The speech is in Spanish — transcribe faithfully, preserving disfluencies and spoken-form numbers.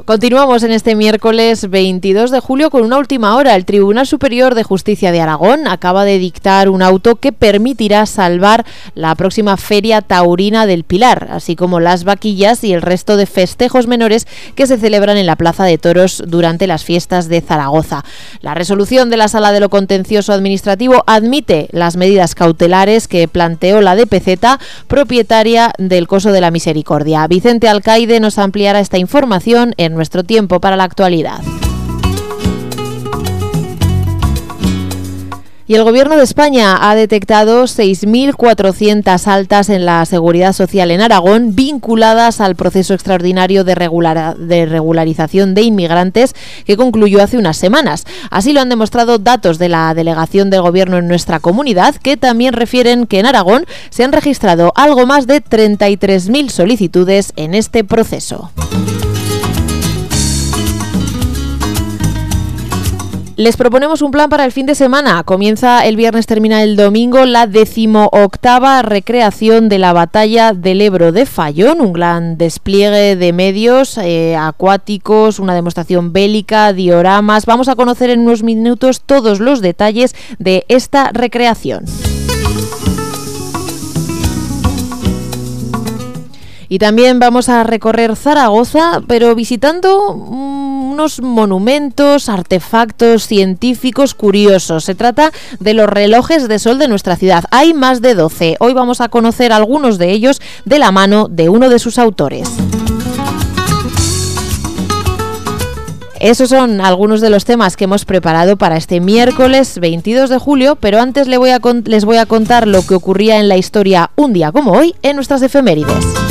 Continuamos en este miércoles veintidós de julio con una última hora. El Tribunal Superior de Justicia de Aragón acaba de dictar un auto que permitirá salvar la próxima Feria Taurina del Pilar, así como las vaquillas y el resto de festejos menores que se celebran en la Plaza de Toros durante las fiestas de Zaragoza. La resolución de la Sala de lo Contencioso Administrativo admite las medidas cautelares que planteó la D P Z, propietaria del Coso de la Misericordia. Vicente Alcaide nos ampliará esta información en nuestro tiempo para la actualidad. Y el Gobierno de España ha detectado seis mil cuatrocientas altas en la Seguridad Social en Aragón vinculadas al proceso extraordinario de, regular, de regularización de inmigrantes que concluyó hace unas semanas. Así lo han demostrado datos de la delegación del Gobierno en nuestra comunidad, que también refieren que en Aragón se han registrado algo más de treinta y tres mil solicitudes en este proceso. Les proponemos un plan para el fin de semana. Comienza el viernes, termina el domingo, la decimoctava recreación de la Batalla del Ebro de Fallón, un gran despliegue de medios eh, acuáticos, una demostración bélica, dioramas. Vamos a conocer en unos minutos todos los detalles de esta recreación. Y también vamos a recorrer Zaragoza, pero visitando unos monumentos, artefactos científicos curiosos. Se trata de los relojes de sol de nuestra ciudad. Hay más de doce. Hoy vamos a conocer algunos de ellos de la mano de uno de sus autores. Esos son algunos de los temas que hemos preparado para este miércoles veintidós de julio, pero antes les voy a, les voy a contar lo que ocurría en la historia un día como hoy en nuestras efemérides.